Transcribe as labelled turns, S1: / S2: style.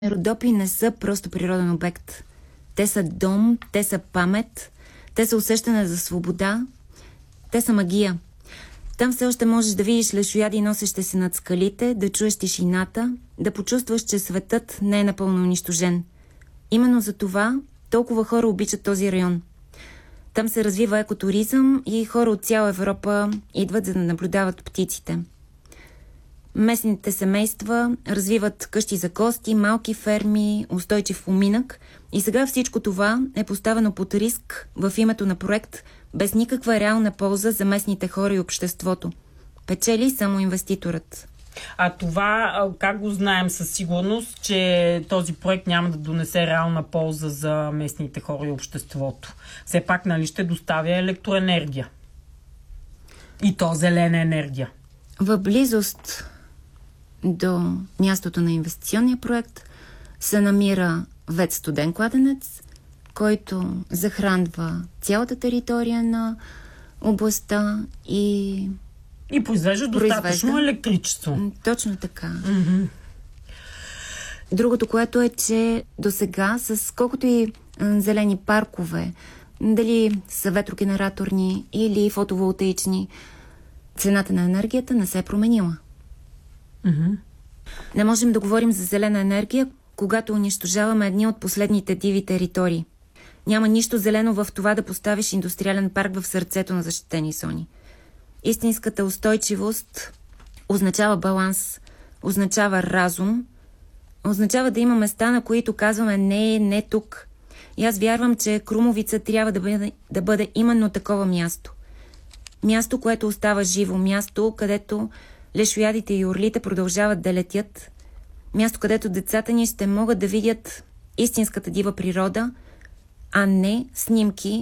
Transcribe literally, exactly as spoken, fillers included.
S1: Родопи не са просто природен обект. Те са дом, те са памет, те са усещане за свобода, те са магия. Там все още можеш да видиш лешояди, носещи се над скалите, да чуеш тишината, да почувстваш, че светът не е напълно унищожен. Именно за това толкова хора обичат този район. Там се развива екотуризъм и хора от цяла Европа идват, за да наблюдават птиците. Местните семейства развиват къщи за гости, малки ферми, устойчив поминък и сега всичко това е поставено под риск в името на проект без никаква реална полза за местните хора и обществото. Печели само инвеститорът.
S2: А това как го знаем със сигурност, че този проект няма да донесе реална полза за местните хора и обществото? Все пак, нали, ще доставя електроенергия. И то зелена енергия.
S1: В близост до мястото на инвестиционния проект се намира ВЕЦ Студен кладенец, който захранва цялата територия на областта и
S2: И произвежда достатъчно
S1: произвежда.
S2: електричество.
S1: Точно така.
S2: Mm-hmm.
S1: Другото, което е, че до сега с колкото и м, зелени паркове, дали са ветрогенераторни или фотоволтаични, цената на енергията не се е променила.
S2: Mm-hmm.
S1: Не можем да говорим за зелена енергия, когато унищожаваме едни от последните диви територии. Няма нищо зелено в това да поставиш индустриален парк в сърцето на защитени зони. Истинската устойчивост означава баланс, означава разум, означава да има места, на които казваме не, не тук. И аз вярвам, че Крумовица трябва да бъде, да бъде именно такова място. Място, което остава живо, място, където лешоядите и орлите продължават да летят, място, където децата ни ще могат да видят истинската дива природа, а не снимки